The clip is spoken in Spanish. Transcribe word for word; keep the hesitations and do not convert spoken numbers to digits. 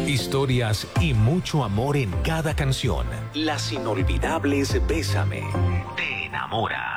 Historias y mucho amor en cada canción. Las inolvidables Bésame te enamora.